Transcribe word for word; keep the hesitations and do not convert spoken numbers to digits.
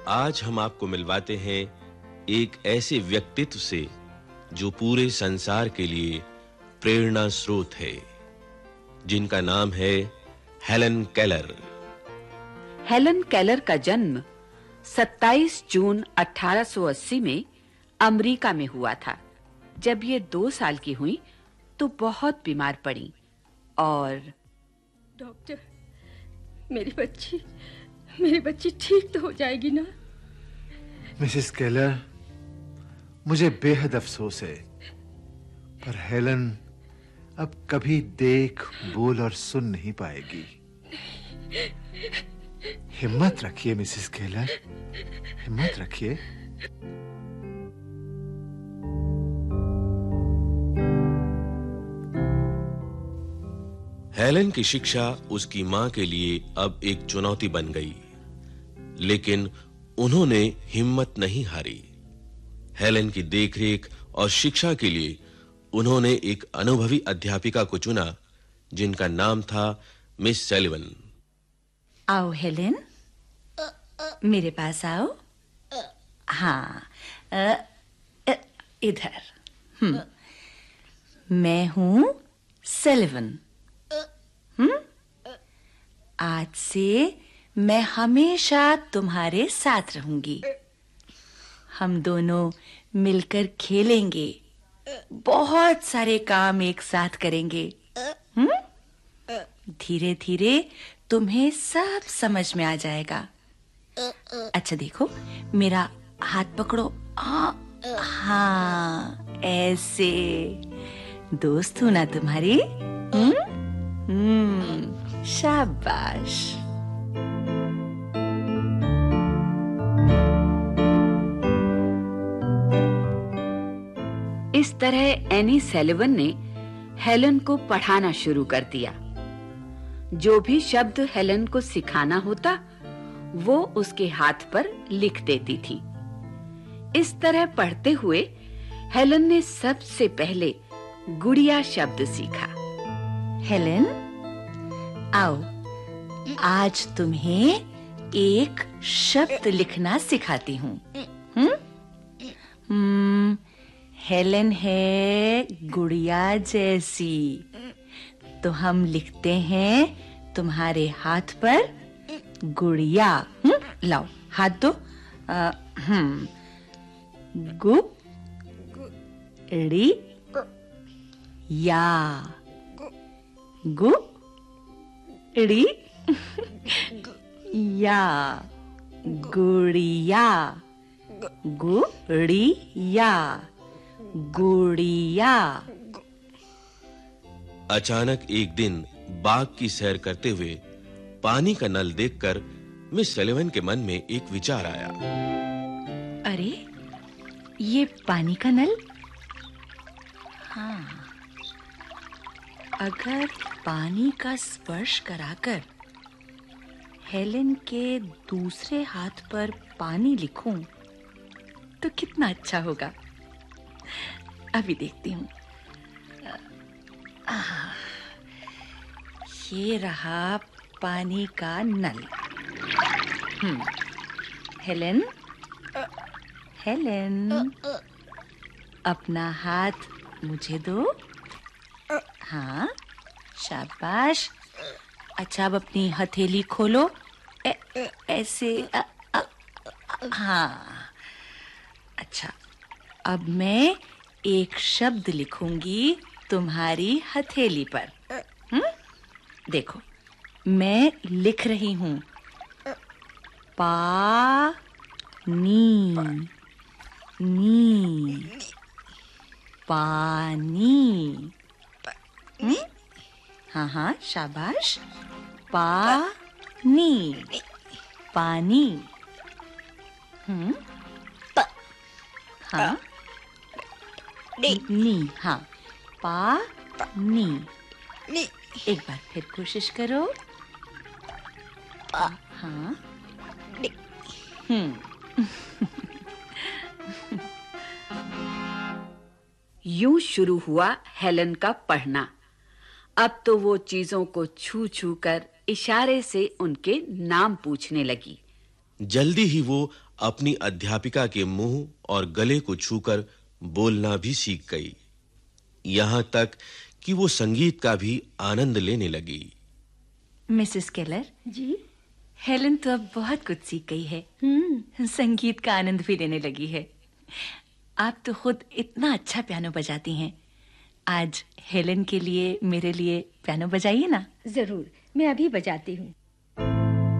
आज हम आपको मिलवाते हैं एक ऐसे व्यक्तित्व से जो पूरे संसार के लिए प्रेरणा स्रोत है, जिनका नाम है हेलन केलर। हेलन केलर का जन्म सत्ताईस जून अठारह सौ अस्सी में अमेरिका में हुआ था। जब ये दो साल की हुई तो बहुत बीमार पड़ी और डॉक्टर, मेरी बच्ची मेरी बच्ची ठीक तो हो जाएगी ना? मिसेस केलर, मुझे बेहद अफसोस है, पर हेलन अब कभी देख, बोल और सुन नहीं पाएगी। हिम्मत रखिए मिसेस केलर, हिम्मत रखिए। हेलन की शिक्षा उसकी मां के लिए अब एक चुनौती बन गई, लेकिन उन्होंने हिम्मत नहीं हारी। हेलन की देखरेख और शिक्षा के लिए उन्होंने एक अनुभवी अध्यापिका को चुना, जिनका नाम था मिस सैलिवन। आओ हेलन, मेरे पास आओ। हाँ, इधर। हम्म, मैं हूँ सैलिवन। हम्म, आज से मैं हमेशा तुम्हारे साथ रहूंगी। हम दोनों मिलकर खेलेंगे, बहुत सारे काम एक साथ करेंगे। हम्म, धीरे-धीरे तुम्हें सब समझ में आ जाएगा। अच्छा देखो, मेरा हाथ पकड़ो। हाँ, हाँ, ऐसे। दोस्त हूं ना तुम्हारी? हम्म, हम्म, शाबाश। इस तरह एनी सैलिवन ने हेलन को पढ़ाना शुरू कर दिया। जो भी शब्द हेलन को सिखाना होता, वो उसके हाथ पर लिख देती थी। इस तरह पढ़ते हुए हेलन ने सबसे पहले गुड़िया शब्द सीखा। हेलन, आओ, आज तुम्हें एक शब्द लिखना सिखाती हूँ। हम्म? हम्म, हेलन है गुड़िया जैसी, तो हम लिखते हैं तुम्हारे हाथ पर गुड़िया। हम्म, लाओ हाथ दो। आ, हम्म, गु ड़ी या गु ड़ी या गुड़िया गुड़िया गुड़िया। अचानक एक दिन बाग की सैर करते हुए पानी का नल देखकर मिस सैलिवन के मन में एक विचार आया। अरे, ये पानी का नल? हाँ, अगर पानी का स्पर्श कराकर हेलन के दूसरे हाथ पर पानी लिखूं तो कितना अच्छा होगा। अभी देखती हूँ। ये रहा पानी का नल। हम्म, हेलन, हेलन, अपना हाथ मुझे दो। हाँ, शाबाश। अच्छा, अब अपनी हथेली खोलो। ए, ए, ऐसे। आ, आ, आ, हाँ, अच्छा, अब मैं एक शब्द लिखूंगी तुम्हारी हथेली पर। हम्म, देखो, मैं लिख रही हूँ पा नी नी पानी। हम्म, हाँ हाँ, शाबाश। पानी पानी। हम्म, हाँ, नी। हाँ, पानी। एक बार फिर कोशिश करो। हाँ, हम्म। यूं शुरू हुआ हेलन का पढ़ना। अब तो वो चीजों को छू छू कर इशारे से उनके नाम पूछने लगी। जल्दी ही वो अपनी अध्यापिका के मुंह और गले को छूकर बोलना भी सीख गई, यहाँ तक कि वो संगीत का भी आनंद लेने लगी। मिसेस केलर जी? हेलन तो अब बहुत कुछ सीख गई है। हम्म संगीत का आनंद भी लेने लगी है। आप तो खुद इतना अच्छा पियानो बजाती हैं। आज हेलन के लिए, मेरे लिए पियानो बजाइए ना। जरूर, मैं अभी बजाती हूँ।